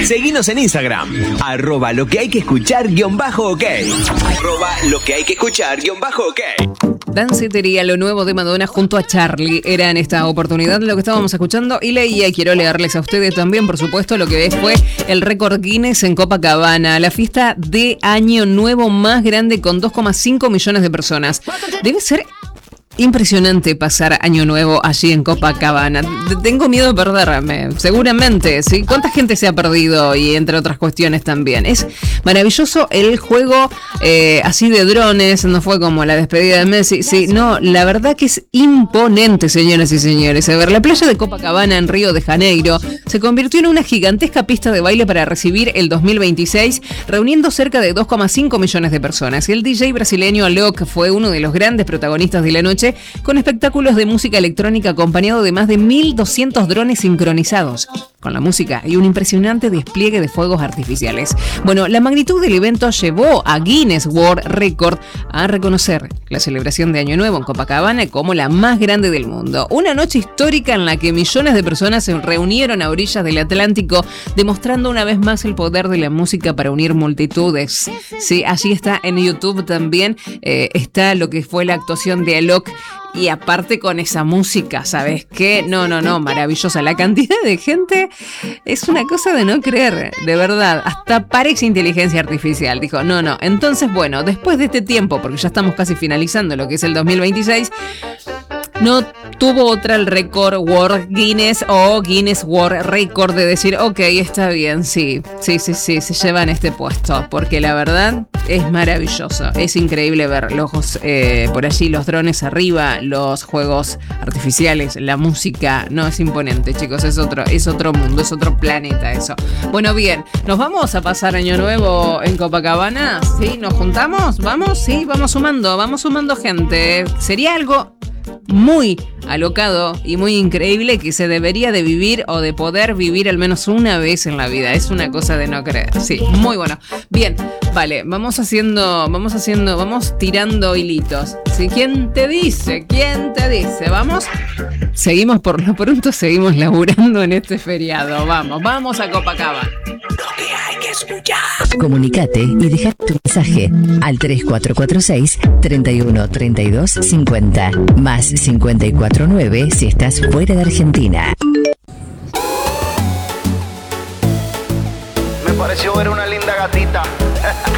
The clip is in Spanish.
Seguinos en Instagram, @lo que hay que escuchar _ok. @lo que hay que escuchar _ok. Dancetería, lo nuevo de Madonna junto a Charlie. Era en esta oportunidad lo que estábamos escuchando y leía, y quiero leerles a ustedes también, por supuesto, lo que fue el récord Guinness en Copacabana, la fiesta de Año Nuevo más grande con 2,5 millones de personas. Debe ser impresionante pasar Año Nuevo allí en Copacabana. Tengo miedo de perderme, seguramente, ¿sí? ¿Cuánta gente se ha perdido? Y entre otras cuestiones también. Es maravilloso el juego así de drones, no fue como la despedida de Messi. Sí, no, la verdad que es imponente, señoras y señores. A ver, la playa de Copacabana en Río de Janeiro se convirtió en una gigantesca pista de baile para recibir el 2026, reuniendo cerca de 2,5 millones de personas. El DJ brasileño Alok fue uno de los grandes protagonistas de la noche, con espectáculos de música electrónica acompañado de más de 1.200 drones sincronizados con la música y un impresionante despliegue de fuegos artificiales. Bueno, la magnitud del evento llevó a Guinness World Record a reconocer la celebración de Año Nuevo en Copacabana como la más grande del mundo. Una noche histórica en la que millones de personas se reunieron a orillas del Atlántico, demostrando una vez más el poder de la música para unir multitudes. Sí, allí está en YouTube también, está lo que fue la actuación de Alok. Y aparte con esa música, ¿sabes qué? No, maravillosa. La cantidad de gente es una cosa de no creer, de verdad. Hasta parece inteligencia artificial. Dijo, no. Entonces, bueno, después de este tiempo, porque ya estamos casi finalizando lo que es el 2026, no tuvo otra el récord World Guinness o Guinness World Record de decir, ok, está bien, sí, se llevan este puesto, porque la verdad es maravilloso, es increíble ver los por allí los drones arriba, los juegos artificiales, la música, no, es imponente, chicos, es otro mundo, es otro planeta eso. Bueno, bien, ¿nos vamos a pasar Año Nuevo en Copacabana? ¿Sí? ¿Nos juntamos? ¿Vamos? Sí, vamos sumando gente. Sería algo muy alocado y muy increíble que se debería de vivir o de poder vivir al menos una vez en la vida. Es una cosa de no creer. Sí, muy bueno. Bien, vale, vamos tirando hilitos. ¿Sí? ¿Quién te dice? Vamos. Seguimos por lo pronto, seguimos laburando en este feriado. Vamos a Copacabana. Lo que hay que escuchar. Comunicate y deja tu mensaje al 3446 31 32 50 más 549 si estás fuera de Argentina. Me pareció ver una linda gatita.